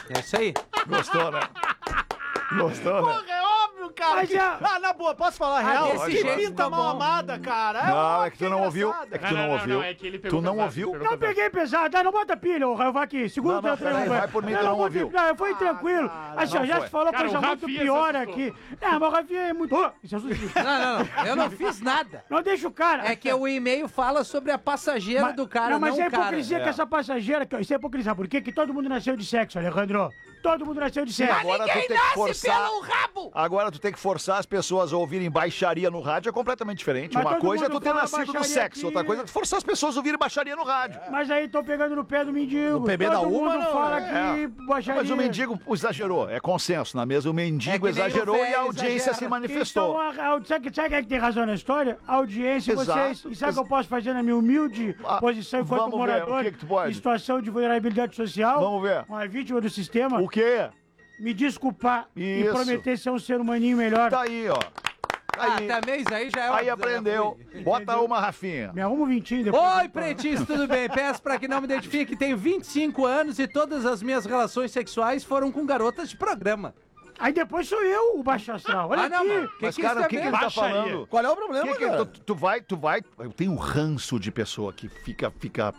É isso aí. Gostou, né? Gostou, né? É óbvio, cara. Mas é- na boa, posso falar a real? desse Que jeito pinta tá mal bom. amada, cara. Não, óbvio é que tu não ouviu. engraçado. É que tu não ouviu. é que ele Tu pegou não pesado, ouviu? pegou Não peguei pesado, não bota pilha, eu vou aqui, segura Não, o teu peraí, vai por mim, tu não botei- ouviu. Não, foi tranquilo. Assim, não já foi. se falou Cara, coisa o muito Rafinha pior se assustou. aqui. Não, mas o Rafinha é muito... Oh, isso assustou. Não. Eu não fiz nada. Não deixa o cara. É que o e-mail fala sobre a passageira do cara, não, mas não é o cara. hipocrisia que essa passageira... Isso é hipocrisia, por quê? Que todo mundo nasceu de sexo, Alejandro. Todo mundo nasceu de sexo. Agora tu tem que forçar. rabo! Agora tu tem que forçar as pessoas a ouvirem baixaria no rádio, é completamente diferente. Mas Uma todo coisa é mundo tu ter fala nascido no baixaria sexo, aqui. outra coisa é tu forçar as pessoas a ouvirem baixaria no rádio. Mas aí tô pegando no pé do mendigo. No PB da todo Uma, mundo não, fala é. que baixaria... Mas o mendigo exagerou, é consenso na mesa. O mendigo É que nem exagerou o e a velho audiência exagera. se manifestou. Então, sabe quem é que tem razão na história? A audiência, Exato. vocês. E sabe o que eu posso fazer na minha humilde posição enquanto vamos ver, morador o que tu pode? em situação de vulnerabilidade social? Vamos ver. Uma vítima do sistema? O quê? Me desculpar e Isso. prometer ser um ser humaninho melhor. Tá aí, ó. Tá aí. também isso aí já é Aí uma- aprendeu. Bota uma, Rafinha. Me arruma um vintinho depois. Oi, pretinhos, tudo bem? Peço pra que não me identifique, tenho 25 anos e todas as minhas relações sexuais foram com garotas de programa. Aí depois sou eu, o baixo astral. Olha não, aqui. mano. Mas, que cara, isso o que é ele mesmo? tá Baixaria. falando? Qual é o problema, cara? Tu vai. Eu tenho um ranço de pessoa que fica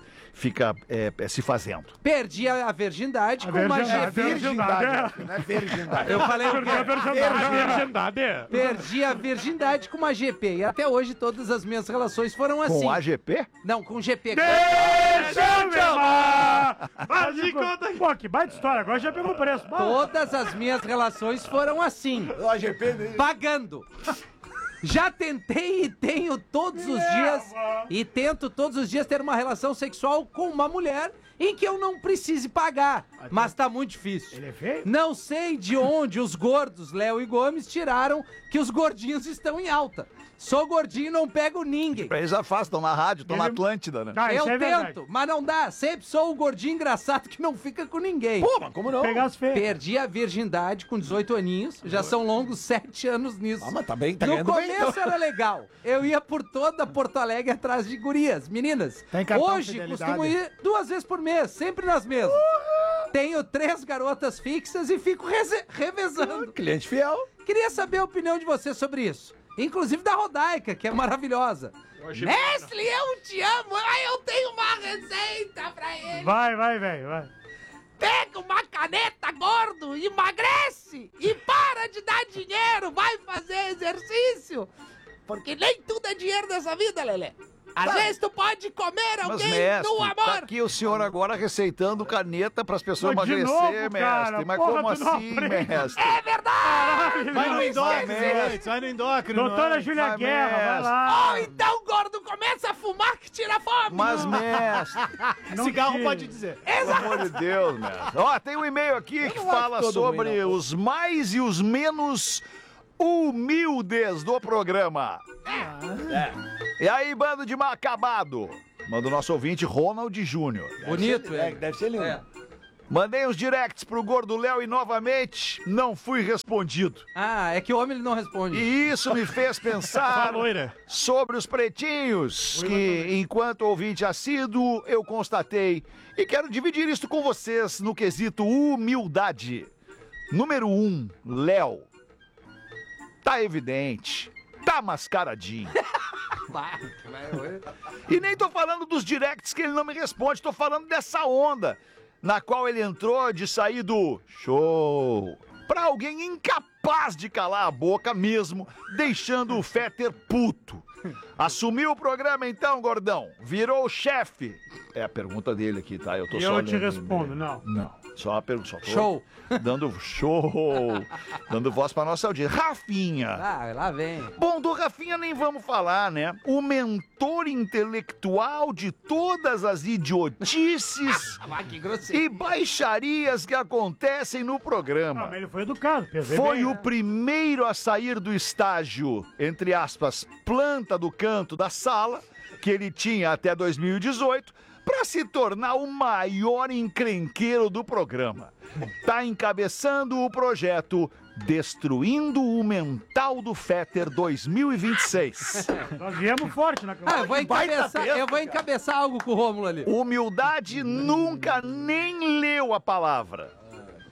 se fazendo. Perdi a virgindade com uma virgindade. GP. Virgindade. Não é virgindade. Eu falei o quê? Virgindade. Perdi a virgindade com uma GP. E até hoje todas as minhas relações foram assim. Com AGP? Não, com GP. Deixa eu me amar! Faz de conta. Pô, que baita história. Agora já pegou o preço. Todas as minhas relações foram assim. O AGP dele. Pagando. Já tentei e tenho todos os dias e tento todos os dias ter uma relação sexual com uma mulher em que eu não precise pagar, mas tá muito difícil. Ele é feio? Não sei de onde os gordos Léo e Gomes tiraram que os gordinhos estão em alta. Sou gordinho e não pego ninguém. Pra eles já faz, estão na rádio, estão na Atlântida, né? Ah, Eu isso é verdade. tento, mas não dá. Sempre sou o gordinho engraçado que não fica com ninguém. Pô, mas como não? Pegar as feias. Perdi a virgindade com 18 aninhos, já são longos 7 anos nisso. Ah, mas tá bem, tá No ganhando bem, começo então. era legal. Eu ia por toda Porto Alegre atrás de gurias, meninas. Tem cartão Hoje fidelidade. costumo ir 2 vezes por mês, sempre nas mesmas. Tenho 3 garotas fixas e fico revezando. Cliente fiel. Queria saber a opinião de você sobre isso. Inclusive da Rodaica, que é maravilhosa. Nestle, eu te amo. Ai, eu tenho uma receita pra ele. Vai, velho, vai. Pega uma caneta, gordo, emagrece e para de dar dinheiro, vai fazer exercício. Porque nem tudo é dinheiro nessa vida, Lelê. Às vezes tu pode comer Mas, alguém mestre, no amor. tá aqui o senhor agora receitando caneta pras pessoas Mas de emagrecer, novo, mestre. cara, Mas porra, como tu não assim, aprende. mestre? É verdade! Vai no Vai, endócrino, mestre. antes, vai no endócrino. Doutora antes. Júlia vai Guerra, vai mesmo. lá. Ou então, gordo, começa a fumar que tira a fome. Mas, mestre, Não Cigarro tire. pode dizer. pelo amor de Deus, mestre. Ó, tem um e-mail aqui que não fala acho todo sobre ruim, não. os mais e os menos humildes do programa. E aí, bando de mal acabado? Manda o nosso ouvinte Ronald Júnior. Bonito, é. Deve ser lindo. Mandei uns directs pro Gordo Léo e novamente não fui respondido. Ah, é que o homem ele não responde. E isso me fez pensar loira. sobre os pretinhos, que enquanto ouvinte assíduo eu constatei e quero dividir isso com vocês no quesito humildade. Número 1, Léo. Tá evidente, tá mascaradinho. E nem tô falando dos directs que ele não me responde, tô falando dessa onda na qual ele entrou de sair do show pra alguém incapaz de calar a boca mesmo, deixando o Fetter puto. Assumiu o programa então, gordão? Virou o chefe? É a pergunta dele aqui, tá? Eu tô E só eu te lendo respondo, e-mail. não. Não, só uma pergunta. Só tô Show. Dando show, dando voz pra nossa audiência. Rafinha. Ah, lá vem. Bom, do Rafinha nem vamos falar, né? O mentor intelectual de todas as idiotices Ah, que grosseiro. e baixarias que acontecem no Não, programa. mas ele foi educado. Pensei Foi bem, o né? primeiro a sair do estágio, entre aspas, planta do canto da sala, que ele tinha até 2018, para se tornar o maior encrenqueiro do programa. Tá encabeçando o projeto Destruindo o Mental do Fetter 2026. Nós viemos forte na Ah, campanha. eu vou encabeçar algo com o Rômulo ali. Humildade nunca nem leu a palavra.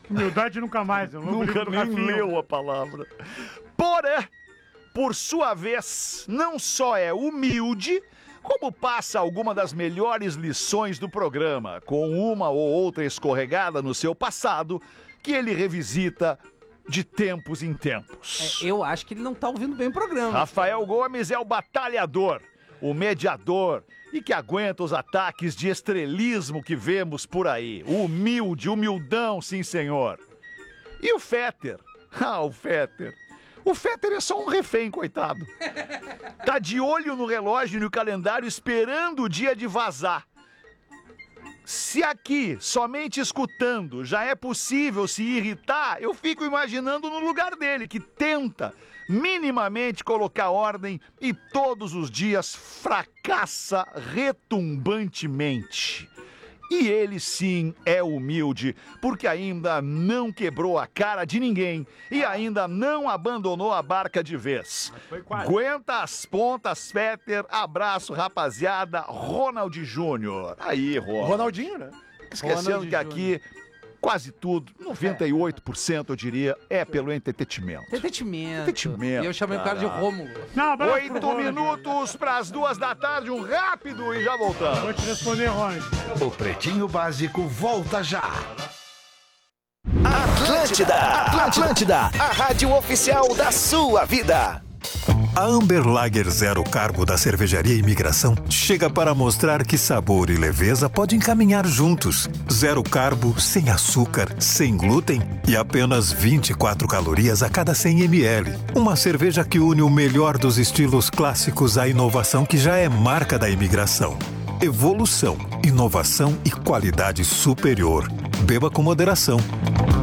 Humildade nunca mais. Eu vou Nunca nem leu a palavra. Porém, por sua vez, não só é humilde, como passa alguma das melhores lições do programa, com uma ou outra escorregada no seu passado, que ele revisita de tempos em tempos. Eu acho que ele não tá ouvindo bem o programa. Rafael Gomes é o batalhador, o mediador e que aguenta os ataques de estrelismo que vemos por aí. O humilde, humildão, sim senhor. E o Fetter? O Fetter. O Fetter é só um refém, coitado. Tá de olho no relógio e no calendário esperando o dia de vazar. Se aqui, somente escutando, já é possível se irritar, eu fico imaginando no lugar dele, que tenta minimamente colocar ordem e todos os dias fracassa retumbantemente. E ele sim é humilde, porque ainda não quebrou a cara de ninguém e ainda não abandonou a barca de vez. Aguenta as pontas, Fetter. Abraço, rapaziada. Ronald Júnior. Aí, Ronaldinho, né? Esquecendo que aqui quase tudo, 98% eu diria, é pelo entretenimento. E eu chamei o cara de Rômulo. 8 minutos para as 2h, um rápido e já voltamos. Vou te responder, Ronald. O Pretinho Básico volta já. Atlântida, a rádio oficial da sua vida. A Amber Lager Zero Carbo da Cervejaria Imigração chega para mostrar que sabor e leveza podem caminhar juntos. Zero carbo, sem açúcar, sem glúten e apenas 24 calorias a cada 100 ml. Uma cerveja que une o melhor dos estilos clássicos à inovação que já é marca da imigração. Evolução, inovação e qualidade superior. Beba com moderação.